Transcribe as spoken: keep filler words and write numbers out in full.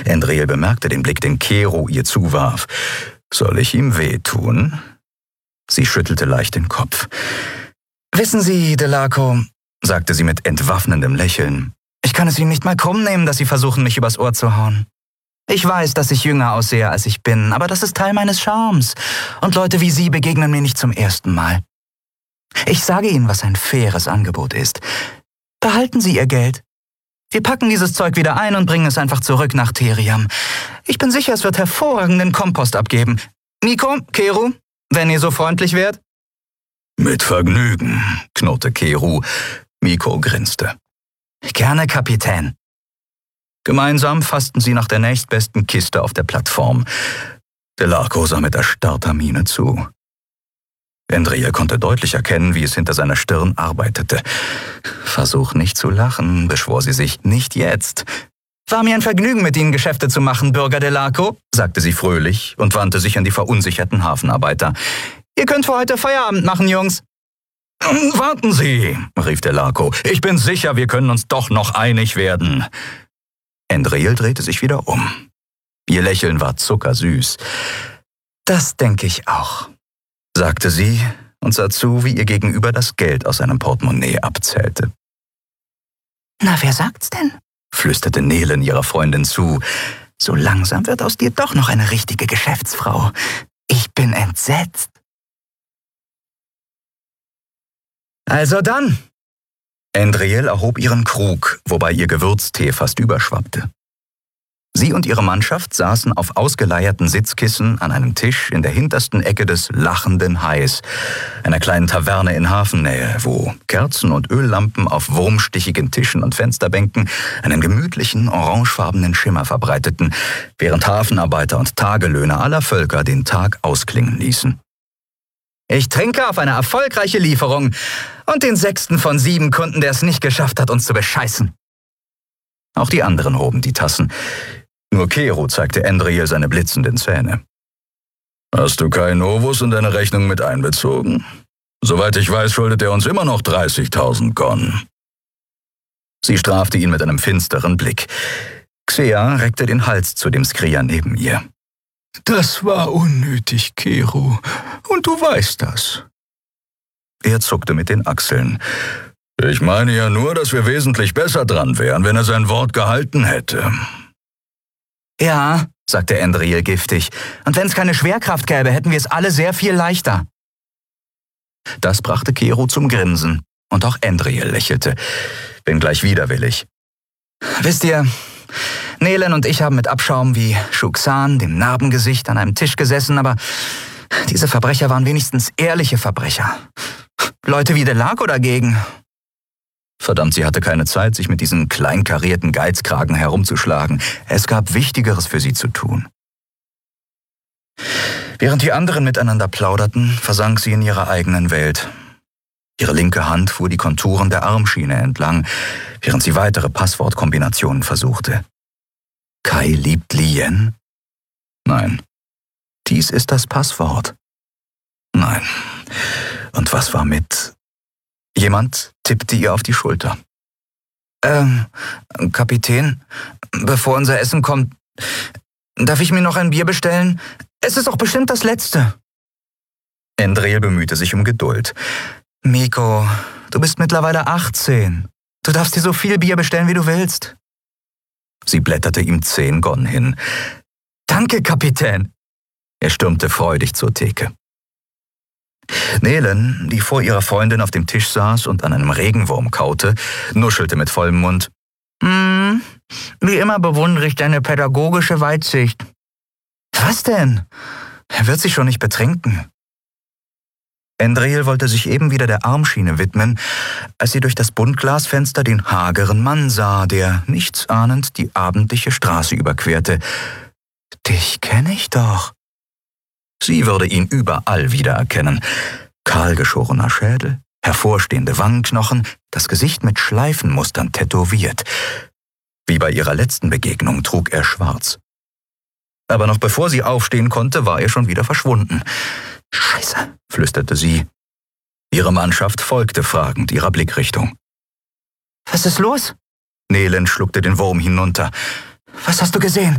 Endriel bemerkte den Blick, den Kero ihr zuwarf. »Soll ich ihm wehtun?« Sie schüttelte leicht den Kopf. »Wissen Sie, Delaco«, sagte sie mit entwaffnendem Lächeln, »ich kann es Ihnen nicht mal krumm nehmen, dass Sie versuchen, mich übers Ohr zu hauen. Ich weiß, dass ich jünger aussehe, als ich bin, aber das ist Teil meines Charmes. Und Leute wie Sie begegnen mir nicht zum ersten Mal. Ich sage Ihnen, was ein faires Angebot ist. Behalten Sie Ihr Geld. Wir packen dieses Zeug wieder ein und bringen es einfach zurück nach Theriam. Ich bin sicher, es wird hervorragenden Kompost abgeben. Miko, Kero, wenn ihr so freundlich wärt.« »Mit Vergnügen«, knurrte Kero. Miko grinste. »Gerne, Kapitän.« Gemeinsam fassten sie nach der nächstbesten Kiste auf der Plattform. Delaco sah mit erstarrter Miene zu. Endriel konnte deutlich erkennen, wie es hinter seiner Stirn arbeitete. »Versuch nicht zu lachen«, beschwor sie sich, »nicht jetzt.« »War mir ein Vergnügen, mit Ihnen Geschäfte zu machen, Bürger Delaco«, sagte sie fröhlich und wandte sich an die verunsicherten Hafenarbeiter. »Ihr könnt für heute Feierabend machen, Jungs.« »Warten Sie«, rief Delaco, »ich bin sicher, wir können uns doch noch einig werden.« Endriel drehte sich wieder um. Ihr Lächeln war zuckersüß. »Das denke ich auch«, sagte sie und sah zu, wie ihr Gegenüber das Geld aus seinem Portemonnaie abzählte. »Na, wer sagt's denn?«, flüsterte Nelen ihrer Freundin zu. »So langsam wird aus dir doch noch eine richtige Geschäftsfrau. Ich bin entsetzt.« »Also dann!« Endriel erhob ihren Krug, wobei ihr Gewürztee fast überschwappte. Sie und ihre Mannschaft saßen auf ausgeleierten Sitzkissen an einem Tisch in der hintersten Ecke des Lachenden Hais, einer kleinen Taverne in Hafennähe, wo Kerzen und Öllampen auf wurmstichigen Tischen und Fensterbänken einen gemütlichen, orangefarbenen Schimmer verbreiteten, während Hafenarbeiter und Tagelöhner aller Völker den Tag ausklingen ließen. »Ich trinke auf eine erfolgreiche Lieferung und den sechsten von sieben Kunden, der es nicht geschafft hat, uns zu bescheißen.« Auch die anderen hoben die Tassen. Nur Kero zeigte Endriel seine blitzenden Zähne. »Hast du keinen Novus in deine Rechnung mit einbezogen? Soweit ich weiß, schuldet er uns immer noch dreißigtausend Gon.« Sie strafte ihn mit einem finsteren Blick. Xea reckte den Hals zu dem Skrier neben ihr. »Das war unnötig, Kero, und du weißt das.« Er zuckte mit den Achseln. »Ich meine ja nur, dass wir wesentlich besser dran wären, wenn er sein Wort gehalten hätte.« »Ja«, sagte Endriel giftig, »und wenn es keine Schwerkraft gäbe, hätten wir es alle sehr viel leichter.« Das brachte Kero zum Grinsen, und auch Endriel lächelte, wenngleich widerwillig. »Wisst ihr, Nelen und ich haben mit Abschaum wie Shuxan, dem Narbengesicht, an einem Tisch gesessen, aber diese Verbrecher waren wenigstens ehrliche Verbrecher. Leute wie Delaco dagegen. Verdammt, sie hatte keine Zeit, sich mit diesen kleinkarierten Geizkragen herumzuschlagen. Es gab Wichtigeres für sie zu tun. Während die anderen miteinander plauderten, versank sie in ihrer eigenen Welt. Ihre linke Hand fuhr die Konturen der Armschiene entlang, während sie weitere Passwortkombinationen versuchte. Kai liebt Lien? Nein. Dies ist das Passwort. Nein. Und was war mit... Jemand tippte ihr auf die Schulter. Ähm, Kapitän, bevor unser Essen kommt, darf ich mir noch ein Bier bestellen? Es ist doch bestimmt das letzte. Endriel bemühte sich um Geduld. Miko, du bist mittlerweile achtzehn. Du darfst dir so viel Bier bestellen, wie du willst. Sie blätterte ihm zehn Gon hin. Danke, Kapitän. Er stürmte freudig zur Theke. Nelen, die vor ihrer Freundin auf dem Tisch saß und an einem Regenwurm kaute, nuschelte mit vollem Mund. Hm, wie immer bewundere ich deine pädagogische Weitsicht. Was denn? Er wird sich schon nicht betrinken. Endriel wollte sich eben wieder der Armschiene widmen, als sie durch das Buntglasfenster den hageren Mann sah, der nichtsahnend die abendliche Straße überquerte. Dich kenne ich doch. Sie würde ihn überall wiedererkennen. Kahlgeschorener Schädel, hervorstehende Wangenknochen, das Gesicht mit Schleifenmustern tätowiert. Wie bei ihrer letzten Begegnung trug er schwarz. Aber noch bevor sie aufstehen konnte, war er schon wieder verschwunden. »Scheiße«, flüsterte sie. Ihre Mannschaft folgte fragend ihrer Blickrichtung. »Was ist los?« Nelen schluckte den Wurm hinunter. »Was hast du gesehen?«